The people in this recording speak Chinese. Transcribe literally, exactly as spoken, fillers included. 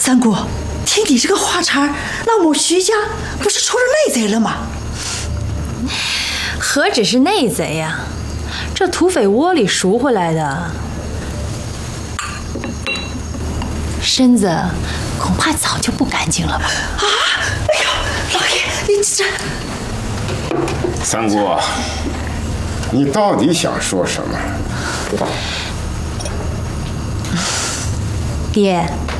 三姑，听你这个话茬，那我们徐家不是出了内贼了吗？ 何止是内贼呀、啊，这土匪窝里赎回来的，身子恐怕早就不干净了吧？ 啊！哎呦，老爷，你这…… 三姑，你到底想说什么？ 爹，